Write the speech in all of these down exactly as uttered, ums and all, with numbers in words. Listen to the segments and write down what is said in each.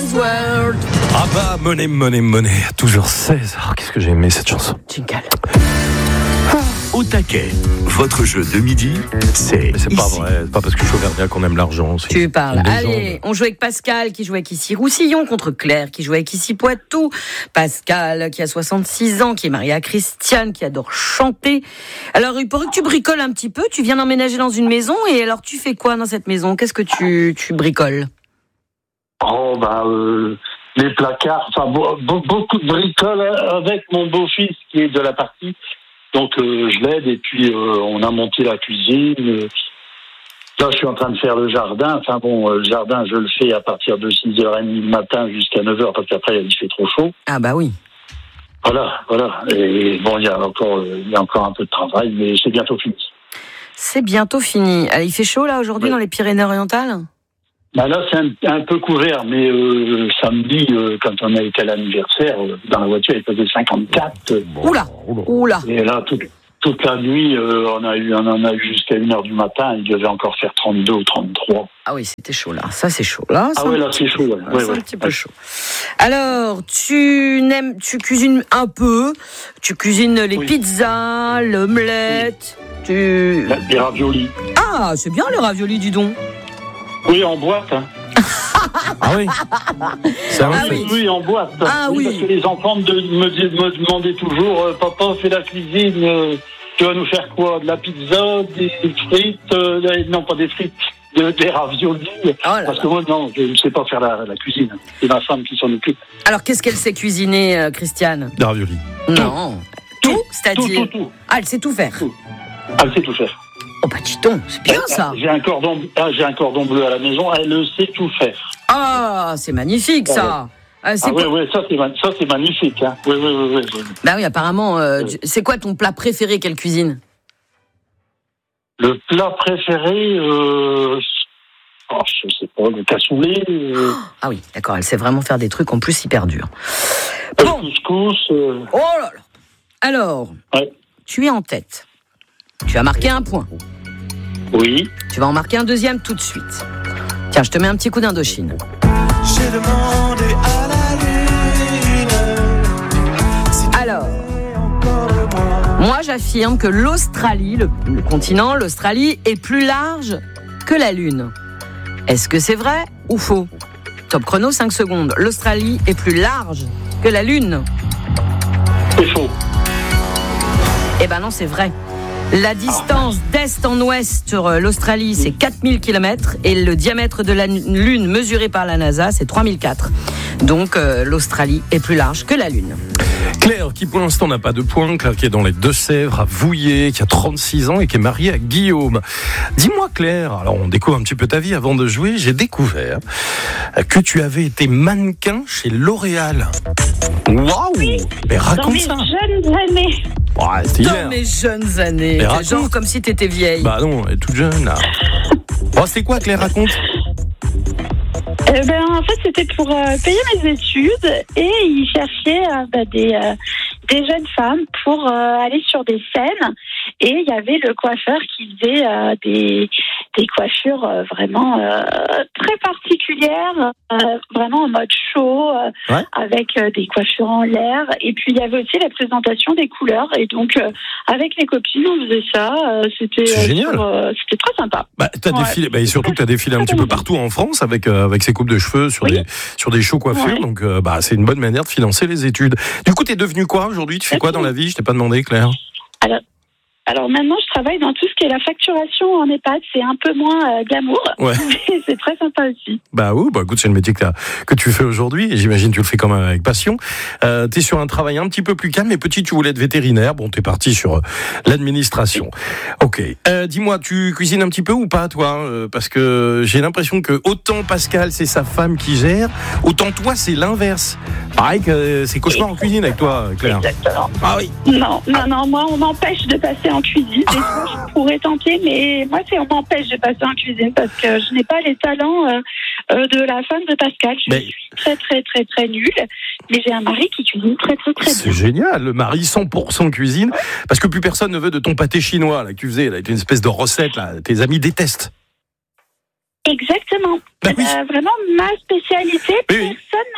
World. Ah bah, Money, Money, Money, toujours seize. Oh, qu'est-ce que j'ai aimé cette chanson. Jingle. Au taquet, votre jeu de midi, c'est. Mais c'est pas vrai, c'est pas parce que je suis auvergnat qu'on aime l'argent. C'est Tu parles. une Allez, légende. on joue avec Pascal qui joue avec ici Roussillon contre Claire qui joue avec ici Poitou. Pascal qui a soixante-six ans, qui est marié à Christiane, qui adore chanter. Alors, il paraît que tu bricoles un petit peu. Tu viens d'emménager dans une maison et alors tu fais quoi dans cette maison? Qu'est-ce que tu, tu bricoles? Oh, bah, euh, les placards, enfin, bo- bo- beaucoup de bricoles avec mon beau-fils qui est de la partie. Donc, euh, je l'aide et puis euh, on a monté la cuisine. Euh, Là, je suis en train de faire le jardin. Enfin bon, euh, le jardin, je le fais à partir de six heures trente le matin jusqu'à neuf heures parce qu'après, il fait trop chaud. Ah bah oui. Voilà, voilà. Et bon, il y a encore, euh, il y a encore un peu de travail, mais c'est bientôt fini. C'est bientôt fini. Ah, il fait chaud là aujourd'hui Ouais. dans les Pyrénées-Orientales? Bah là, c'est un, un peu couvert, mais euh, samedi, euh, quand on a été à l'anniversaire, euh, dans la voiture, il faisait cinquante-quatre. Euh, Oula, oula. et là, toute, toute la nuit, euh, on, a eu, on en a eu jusqu'à une heure du matin. Il devait encore faire trente-deux ou trente-trois. Ah oui, c'était chaud là. Ça c'est chaud là. Ah ça- ouais, là, c'est chaud. Ouais. Ah, Ouais, c'est ouais. un petit peu chaud. Alors, tu n'aimes, tu cuisines un peu. Tu cuisines les Oui. pizzas, l'omelette. Tu. La- Les raviolis. Ah, c'est bien les raviolis, dis donc. Oui, en boîte. Hein. Ah oui. C'est un Ah fait. oui. Oui, en boîte. Ah oui. Parce que les enfants me, de- me, dis- me demandaient toujours, euh, papa, fais la cuisine, euh, tu vas nous faire quoi? De la pizza, des frites, euh, des- non pas des frites, de- des raviolis. Oh là Parce là. que moi, non, je ne sais pas faire la, la cuisine. C'est ma femme qui s'en occupe. Alors, qu'est-ce qu'elle sait cuisiner, euh, Christiane? Des raviolis. Non. Tout, Tout, c'est-à-dire. tout, tout. Ah, elle sait tout faire. Tout. Elle sait tout faire. Oh bah dis donc, c'est bien ça. J'ai un cordon, ah, j'ai un cordon bleu à la maison, elle le sait tout faire. Ah, c'est magnifique ça. Ah, c'est Ah quoi... oui, oui, ça c'est, ma- ça c'est magnifique. Hein. Oui, oui, oui, oui, oui. Bah oui, apparemment. euh, tu- C'est quoi ton plat préféré qu'elle cuisine? Le plat préféré, euh, oh, je sais pas, le cassoulet, euh, Ah oui, d'accord, elle sait vraiment faire des trucs en plus hyper durs. le Bon. couscous. euh, Oh là là. Alors, Ouais. tu es en tête. Tu as marqué un point. Oui. Tu vas en marquer un deuxième tout de suite. Tiens, je te mets un petit coup d'Indochine. J'ai demandé à la lune si tu Alors, es encore de moi. moi j'affirme que l'Australie, le, le continent, l'Australie est plus large que la Lune. Est-ce que c'est vrai ou faux? Top chrono, cinq secondes. L'Australie est plus large que la Lune. C'est faux. Eh ben non, c'est vrai. La distance d'est en ouest sur euh, l'Australie, c'est quatre mille kilomètres et le diamètre de la Lune mesuré par la NASA, c'est trois mille quatre. Donc euh, l'Australie est plus large que la Lune. Claire, qui pour l'instant n'a pas de points, Claire qui est dans les Deux-Sèvres, à Vouillé, qui a trente-six ans et qui est mariée à Guillaume. Dis-moi Claire, alors on découvre un petit peu ta vie avant de jouer, j'ai découvert que tu avais été mannequin chez L'Oréal. Waouh! Mais Dans raconte mes ça! jeunes années. Ouais, c'était Dans hier. mes jeunes années, Mais raconte. genre comme si t'étais vieille. Bah non, elle est toute jeune là. Oh, c'est quoi Claire, raconte? Eh ben, en fait, c'était pour euh, payer mes études et ils cherchaient euh, bah, des, euh, des jeunes femmes pour euh, aller sur des scènes. Et il y avait le coiffeur qui faisait euh, des, des coiffures euh, vraiment euh, très particulières, euh, vraiment en mode show, euh, Ouais. avec euh, des coiffures en l'air. Et puis, il y avait aussi la présentation des couleurs. Et donc, euh, avec mes copines, on faisait ça. Euh, c'était, C'est euh, génial. sur, euh, c'était très sympa. Bah, t'as Ouais. défilé, bah, et surtout que t'as défilé un petit peu partout en France avec, euh, avec ces coupes de cheveux sur Oui. des, sur des shows coiffures. Ouais. Donc, euh, bah, c'est une bonne manière de financer les études. Du coup, t'es devenu quoi aujourd'hui? Tu fais quoi dans la vie? Je t'ai pas demandé, Claire. Alors, alors maintenant, je travaille dans tout ce qui est la facturation en EHPAD. C'est un peu moins euh, glamour, Ouais. mais c'est très sympa aussi. Bah oui, bah écoute, c'est le métier que, t'as- que tu fais aujourd'hui, et j'imagine que tu le fais quand même avec passion. Euh, t'es sur un travail un petit peu plus calme, mais petit, tu voulais être vétérinaire, bon, t'es parti sur euh, l'administration. Ok, euh, dis-moi, tu cuisines un petit peu ou pas, toi? Euh, Parce que j'ai l'impression que autant Pascal, c'est sa femme qui gère, autant toi, c'est l'inverse. Pareil que euh, c'est cauchemar en cuisine avec toi, Claire. Exactement. Ah oui. Non, non, non, moi, on m'empêche de passer en cuisine. Des fois, je pourrais tenter, mais moi, c'est on m'empêche de passer en cuisine parce que je n'ai pas les talents euh, euh, de la femme de Pascal. Je Mais- suis très, très, très, très nulle. Mais j'ai un mari qui cuisine très, très, très C'est bien. génial, le mari cent pour cent cuisine, parce que plus personne ne veut de ton pâté chinois là que tu faisais, là, une espèce de recette là, tes amis détestent. Exactement. Bah oui. Euh, vraiment ma spécialité. Oui, oui. Personne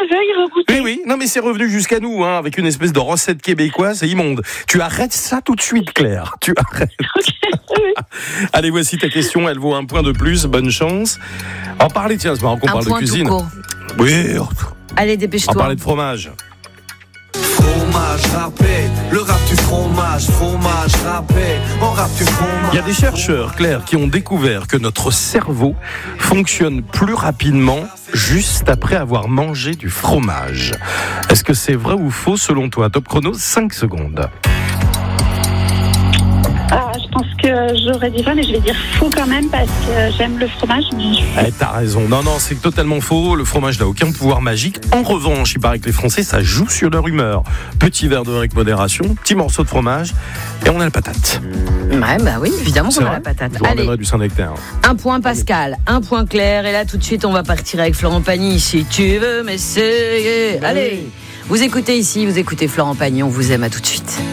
non mais c'est revenu jusqu'à nous, hein, avec une espèce de recette québécoise, c'est immonde. Tu arrêtes ça tout de suite, Claire. Tu arrêtes. Oui. Allez, voici ta question. Elle vaut un point de plus. Bonne chance. En parler, tiens, c'est marrant qu'on Un parle de point tout cuisine. court. Oui. Allez, On dépêche-toi. parlait de fromage. Fromage râpé, le rap du fromage, fromage râpé, on rap du fromage. Il y a des chercheurs, Claire, qui ont découvert que notre cerveau fonctionne plus rapidement juste après avoir mangé du fromage. Est-ce que c'est vrai ou faux selon toi? Top chrono, cinq secondes. Ah, je pense que j'aurais dit vrai, mais je vais dire faux quand même parce que j'aime le fromage. Mais... Eh, t'as raison. Non, non, c'est totalement faux. Le fromage n'a aucun pouvoir magique. En revanche, il paraît que les Français, ça joue sur leur humeur. Petit verre de vin avec modération, petit morceau de fromage, et on a la patate. Ouais, bah oui, évidemment C'est qu'on a vrai. la patate. Je vous Allez, ramènerai du Saint-Nectaire. un point Pascal, un point Claire, et là tout de suite on va partir avec Florent Pagny. Si tu veux m'essayer. Allez, vous écoutez ici, vous écoutez Florent Pagny, on vous aime, à tout de suite.